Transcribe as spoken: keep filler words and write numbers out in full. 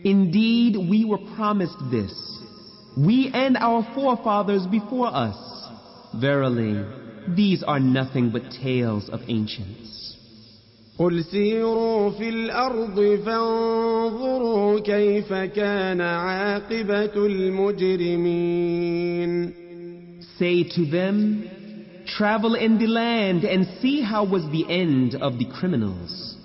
Indeed, we were promised this, we and our forefathers before us. Verily, these are nothing but tales of ancients. قل سيروا في الأرض فانظروا كيف كان عاقبة المجرمين. Say to them, travel in the land and see how was the end of the criminals.